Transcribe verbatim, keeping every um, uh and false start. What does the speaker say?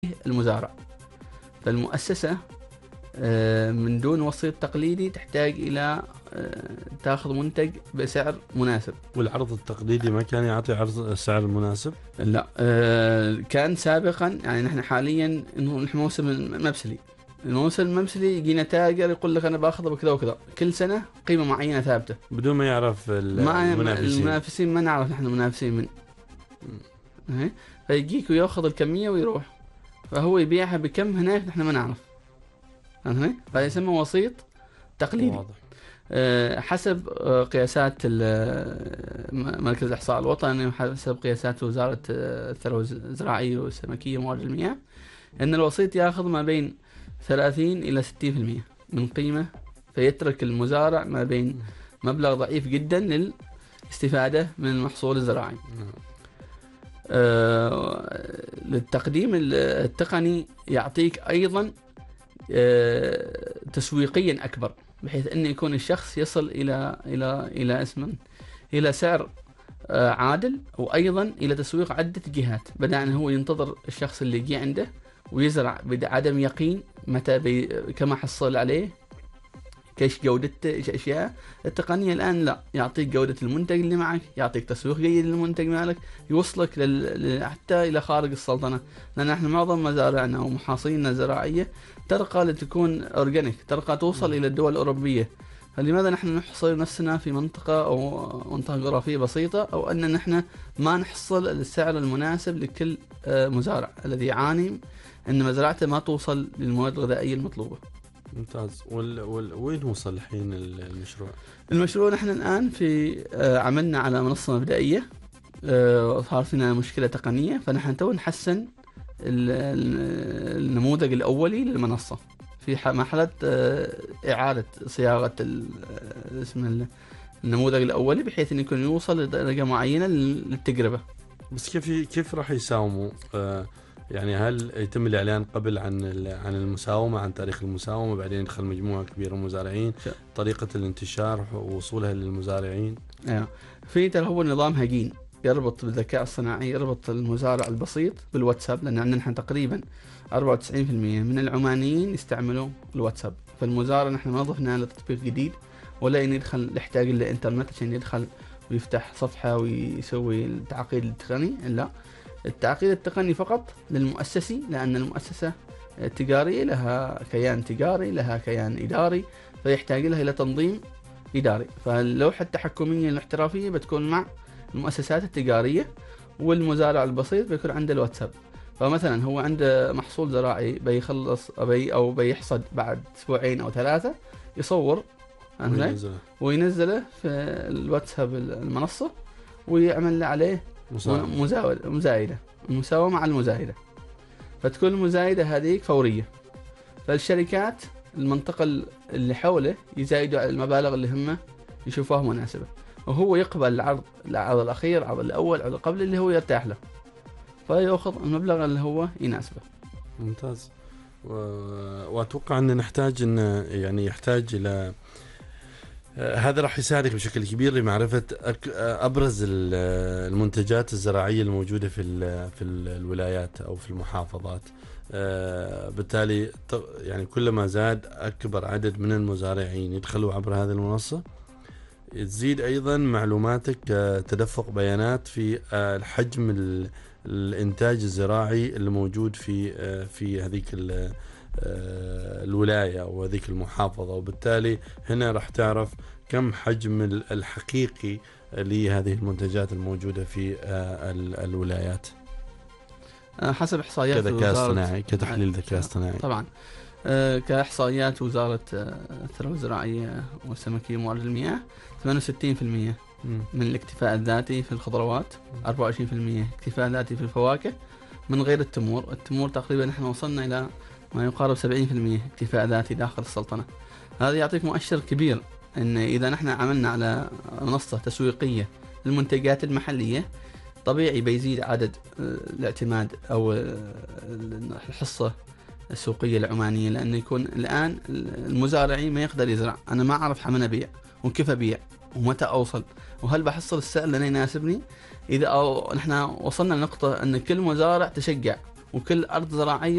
المزارع. فالمؤسسة من دون وسيط تقليدي تحتاج إلى تأخذ منتج بسعر مناسب. والعرض التقليدي ما كان يعطي عرض السعر المناسب؟ لا، كان سابقا، يعني نحن حاليا إنه نحن موسم مبسلي. الموسم المبسلي يجينا تاجر يقول لك أنا باخذه بكذا وكذا، كل سنة قيمة معينة ثابتة بدون ما يعرف المنافسين. المنافسين ما نعرف نحن منافسين من م. فيجيك ويأخذ الكمية ويروح، فهو يبيعها بكم هناك نحن ما نعرف. فهذا يسمى وسيط تقليدي. واضح. أه حسب قياسات مركز الإحصاء الوطني وحسب قياسات وزارة الثروة الزراعية والسمكية وموارد المياه، أن الوسيط يأخذ ما بين ثلاثين إلى ستين بالمئة من قيمة، فيترك المزارع ما بين مبلغ ضعيف جدا للاستفادة من المحصول الزراعي. أه للتقديم التقني يعطيك أيضا أه تسويقيا أكبر، بحيث أن يكون الشخص يصل إلى إلى إلى اسم إلى سعر أه عادل، وأيضا إلى تسويق عدة جهات، بدل أن هو ينتظر الشخص اللي يجي عنده ويزرع بعدم يقين متى بي كما حصل عليه، كيش جودته، ايش اشياء. التقنيه الان لا، يعطيك جوده المنتج اللي معك، يعطيك تسويق جيد للمنتج مالك، يوصلك لل... حتى الى خارج السلطنه، لان احنا معظم مزارعنا ومحاصيلنا الزراعيه ترقى لتكون اورجانيك، ترقى توصل الى الدول الاوروبيه. فلماذا نحن نحصر نفسنا في منطقه او منطقه جغرافيه بسيطه، او ان نحن ما نحصل السعر المناسب لكل مزارع الذي يعاني ان مزرعته ما توصل للمواد الغذائيه المطلوبه. ممتاز. وال... وال... وين وصل الحين المشروع؟ المشروع نحن الآن في عملنا على منصة مبدئية، صار فينا مشكلة تقنية، فنحن تو نحسن النموذج الأولي للمنصة في مرحلة إعادة صياغة اسم النموذج الأولي، بحيث أن يكون يوصل لدرجة معينة للتجربة. بس كيف كيف راح يساوموا؟ آه يعني هل يتم الإعلان قبل عن عن المساومة، عن تاريخ المساومة، بعدين يدخل مجموعة كبيرة من المزارعين، طريقة الانتشار ووصولها للمزارعين؟ ايوه، في ترى هو نظام هجين يربط بالذكاء الصناعي، يربط المزارع البسيط بالواتساب، لأن عندنا نحن تقريبا أربعة وتسعين بالمئة من العمانيين يستعملوا الواتساب. فالمزارع نحن ما ضفنا له تطبيق جديد، ولا يدخل يحتاج للإنترنت عشان يدخل ويفتح صفحة ويسوي التعقيد التقني. لا، التعقيد التقني فقط للمؤسسي، لأن المؤسسة التجارية لها كيان تجاري، لها كيان إداري، فيحتاج لها إلى تنظيم إداري. فاللوحة التحكمية الاحترافية بتكون مع المؤسسات التجارية، والمزارع البسيط بيكون عنده الواتساب. فمثلا هو عنده محصول زراعي بيخلص بي أو بيحصد بعد أسبوعين أو ثلاثة، يصور وينزله. وينزله في الواتساب المنصة، ويعمل عليه مزاودة مزايدة المساومة على المزايدة، فتكون المزايدة هذيك فورية. فالشركات المنطقة اللي حوله يزايدوا على المبالغ اللي هم يشوفوها مناسبة، وهو يقبل العرض العرض الأخير، العرض الأول، العرض قبل اللي هو يرتاح له، فيأخذ المبلغ اللي هو يناسبه. ممتاز. و... وأتوقع أن نحتاج أن يعني يحتاج إلى هذا راح يساعدك بشكل كبير لمعرفة أبرز المنتجات الزراعية الموجودة في في الولايات أو في المحافظات. بالتالي يعني كلما زاد أكبر عدد من المزارعين يدخلوا عبر هذه المنصة، تزيد أيضا معلوماتك تدفق بيانات في الحجم الإنتاج الزراعي الموجود في في هذيك الولاية أو هذيك المحافظة، وبالتالي هنا راح تعرف كم حجم الحقيقي لهذه المنتجات الموجودة في الولايات حسب إحصائيات كذكاء اصطناعي، كتحليل ذكاء اصطناعي. طبعا كإحصائيات وزارة الثروة الزراعية والسمكية وموارد المياه، ثمانية وستين بالمئة من الاكتفاء الذاتي في الخضروات، أربعة وعشرين بالمئة اكتفاء ذاتي في الفواكه من غير التمور. التمور تقريبا نحن وصلنا إلى ما يقارب سبعين بالمئة اكتفاء ذاتي داخل السلطنة. هذا يعطيك مؤشر كبير أن إذا نحن عملنا على منصة تسويقية للمنتجات المحلية، طبيعي بيزيد عدد الاعتماد أو الحصة السوقية العمانية، لأنه يكون الآن المزارعين ما يقدر يزرع، أنا ما أعرف حمنا أبيع وكيف أبيع ومتى أوصل وهل بحصل السعر اللي يناسبني. إذا أو نحن وصلنا لنقطة أن كل مزارع تشجع وكل ارض زراعيه